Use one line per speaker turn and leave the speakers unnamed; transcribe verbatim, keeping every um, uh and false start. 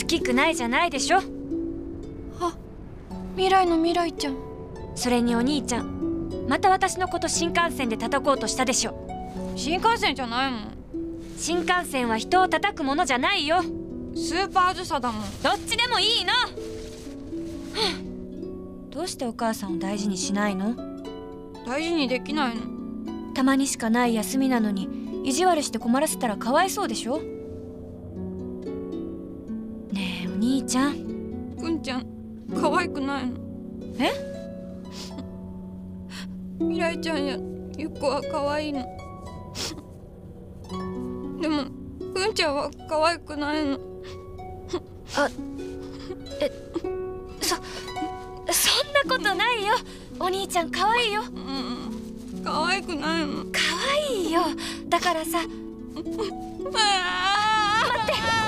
好きくないじゃないでしょ。
あ、未来の未来ちゃん。
それにお兄ちゃん、また私のこと新幹線で叩こうとしたでしょ。
新幹線じゃないもん。
新幹線は人を叩くものじゃないよ。
スーパーズサだもん。
どっちでもいいの。どうしてお母さんを大事にしないの？
大事にできないの。
たまにしかない休みなのに意地悪して困らせたらかわいそうでしょ。ねえお兄ちゃん。
くんちゃん可愛くないの？
え？
未来ちゃんやゆっこは可愛いの。でもくんちゃんは可愛くないの。
あ、え、そ、そんなことないよ。お兄ちゃん可愛いよ。
うん、可愛くないの。
可愛いよ。だからさ。
あー、
待って。